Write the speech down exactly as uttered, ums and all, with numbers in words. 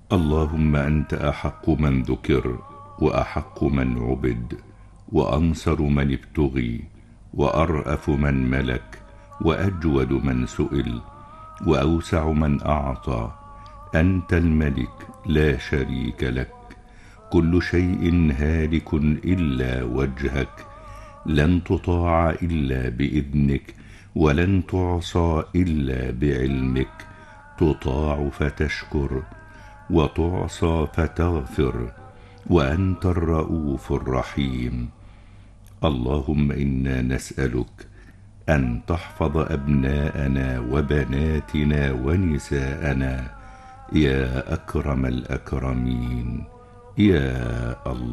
اللهم أنت أحق من ذكر، وأحق من عبد، وأنصر من ابتغي، وأرأف من ملك، وأجود من سئل، وأوسع من أعطى. أنت الملك لا شريك لك. كل شيء هالك إلا وجهك، لن تطاع إلا بإذنك، ولن تعصى إلا بعلمك. تطاع فتشكر، وتعصى فتغفر، وأنت الرؤوف الرحيم. اللهم إنا نسألك أن تحفظ أبناءنا وبناتنا ونساءنا يا أكرم الأكرمين يا الله.